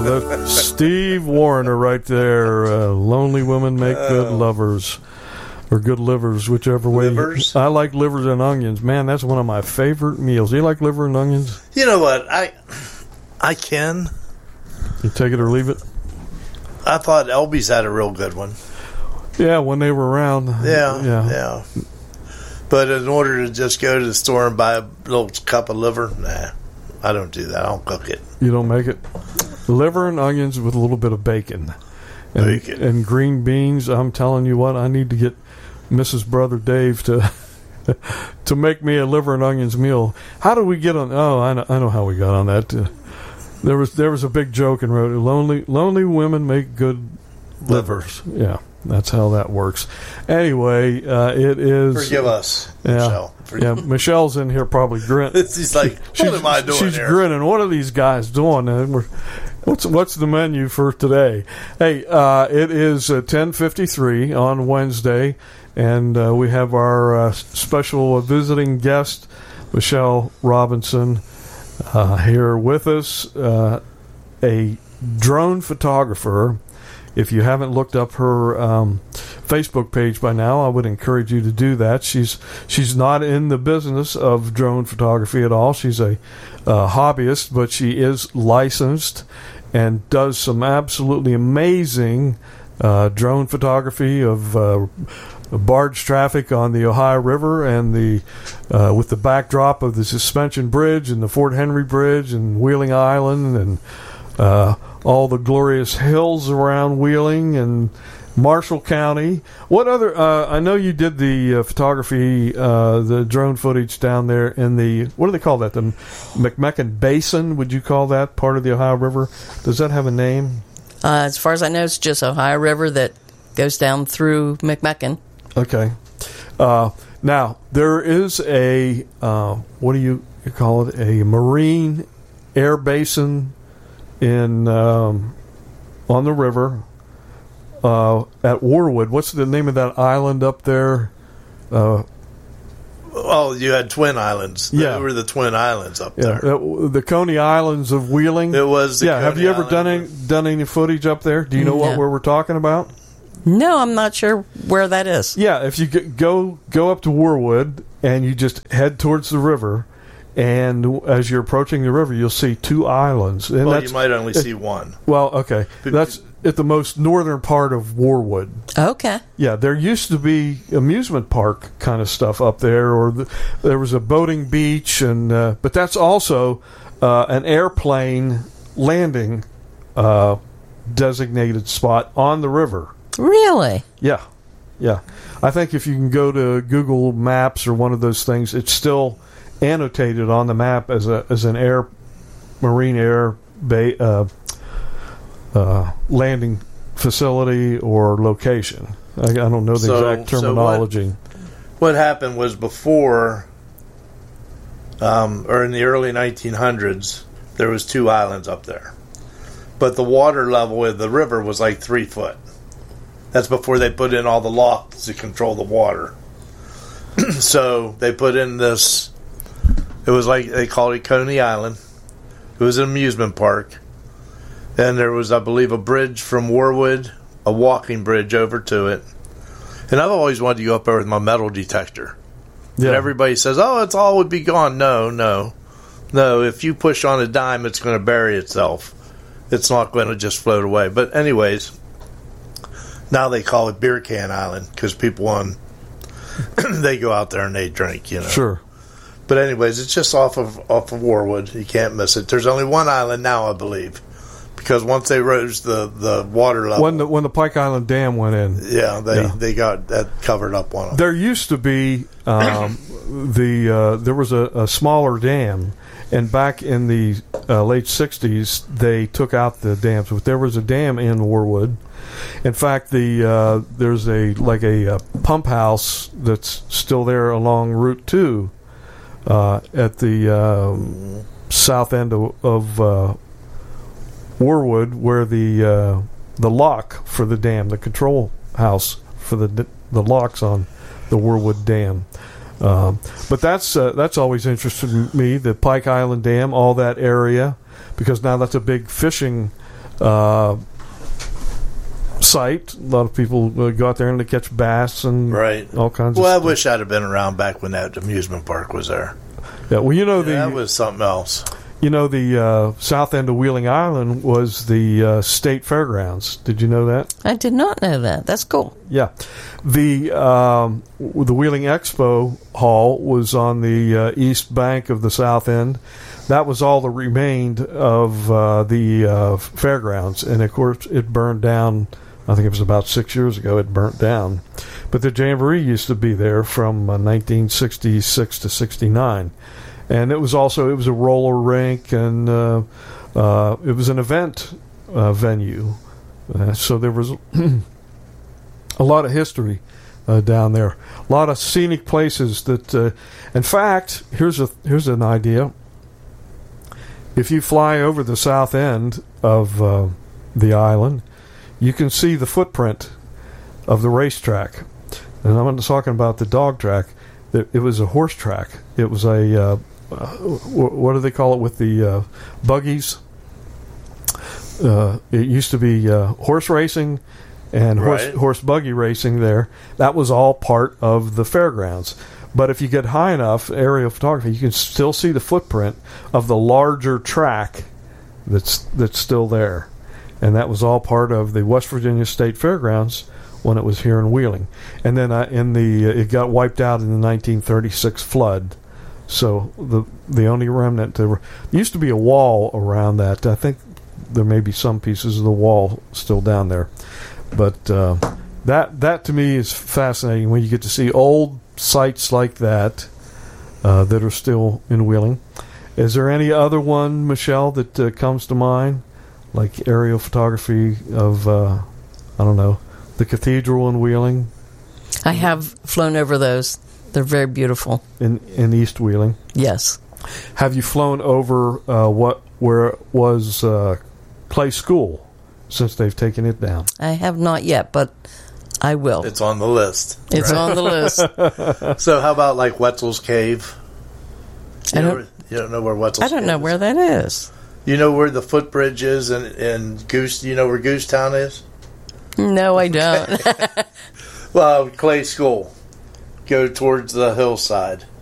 That's Steve Warner right there. Lonely women make good lovers. Or good livers, whichever way. Livers? I like livers and onions. Man, that's one of my favorite meals. Do you like liver and onions? You know what? I can. You take it or leave it? I thought Elby's had a real good one. Yeah, when they were around. Yeah. But in order to just go to the store and buy a little cup of liver, nah, I don't do that. I don't cook it. You don't make it? Liver and onions with a little bit of bacon. And green beans. I'm telling you what, I need to get Mrs. Brother Dave to make me a liver and onions meal. How do we get on? Oh, I know how we got on that. There was a big joke in road. Lonely women make good livers. Yeah, that's how that works. Anyway, it is. Forgive us, yeah, Michelle. Michelle's in here probably grinning. She's like, what am I doing She's here? grinning. What are these guys doing? What's the menu for today? Hey, it is 10:53 on Wednesday, and we have our special visiting guest, Michelle Robinson, here with us, a drone photographer. If you haven't looked up her Facebook page by now, I would encourage you to do that. She's not in the business of drone photography at all. She's a hobbyist, but she is licensed and does some absolutely amazing drone photography of barge traffic on the Ohio River and with the backdrop of the Suspension Bridge and the Fort Henry Bridge and Wheeling Island and all the glorious hills around Wheeling and Marshall County. What other? I know you did the photography, the drone footage down there in the, what do they call that? The McMecken Basin? Would you call that part of the Ohio River? Does that have a name? As far as I know, it's just Ohio River that goes down through McMecken. Okay. Now there is a what do you call it? A marine air basin in on the river. At Warwood. What's the name of that island up there? You had Twin Islands. Yeah. There were the Twin Islands up there. The Coney Islands of Wheeling. It was the Coney have you ever Island. done any footage up there? Do you know where we're talking about? No, I'm not sure where that is. Yeah, if you go up to Warwood and you just head towards the river, and as you're approaching the river, you'll see two islands. And you might only see one. Well, okay. That's at the most northern part of Warwood. Okay. Yeah, there used to be amusement park kind of stuff up there, or there was a boating beach, and but that's also an airplane landing designated spot on the river. Really? Yeah. I think if you can go to Google Maps or one of those things, it's still annotated on the map as an marine air landing facility or location. I don't know the exact terminology. What happened was before, or in the early 1900s, there was two islands up there, but the water level of the river was like 3 foot. That's before they put in all the locks to control the water. So they put in this. It was like they called it Coney Island. It was an amusement park. And there was, I believe, a bridge from Warwood, a walking bridge over to it. And I've always wanted to go up there with my metal detector. Yeah. And everybody says, it's all would be gone. No. If you push on a dime, it's going to bury itself. It's not going to just float away. But anyways, now they call it Beer Can Island because people they go out there and they drink, Sure. But anyways, it's just off of Warwood. You can't miss it. There's only one island now, I believe, because once they raised the water level, when the Pike Island Dam went in, they got that covered up one of them. There used to be there was a smaller dam, and back in the late '60s they took out the dams. But there was a dam in Warwood. In fact, there's a pump house that's still there along Route 2 at the south end of Warwood, where the lock for the dam, the control house for the locks on the Warwood Dam. But that's always interested me, the Pike Island Dam, all that area, because now that's a big fishing site. A lot of people go out there and they catch bass and Right. all kinds Well, I of stuff. wish I'd have been around back when that amusement park was there. Yeah, well, That was something else. the south end of Wheeling Island was the state fairgrounds. Did you know that? I did not know that. That's cool. Yeah, the Wheeling Expo Hall was on the east bank of the south end. That was all that remained of the fairgrounds, and of course it burned down. I think it was about 6 years ago. It burnt down, but the Jamboree used to be there from 1966 to 69, and it was a roller rink, and it was an event venue. So there was a lot of history down there, a lot of scenic places. That, in fact, here's an idea. If you fly over the south end of the island, you can see the footprint of the racetrack. And I'm not talking about the dog track. It was a horse track. It was a what do they call it with the buggies? It used to be horse racing and horse buggy racing there. That was all part of the fairgrounds. But if you get high enough, aerial photography, you can still see the footprint of the larger track that's still there. And that was all part of the West Virginia State Fairgrounds when it was here in Wheeling. And then it got wiped out in the 1936 flood. So the only remnant, there used to be a wall around that. I think there may be some pieces of the wall still down there. But that to me is fascinating when you get to see old sites like that that are still in Wheeling. Is there any other one, Michelle, that comes to mind? Like aerial photography of, I don't know, the cathedral in Wheeling? I have flown over those. They're very beautiful. In East Wheeling? Yes. Have you flown over where it was Clay School since they've taken it down? I have not yet, but I will. It's on the list. It's on the list. So how about like Wetzel's Cave? I You don't know where Wetzel's Cave don't know is? where that is. You know where the footbridge is in Goose? You know where Goosetown is? No, I don't. Well, Clay School. Go towards the hillside.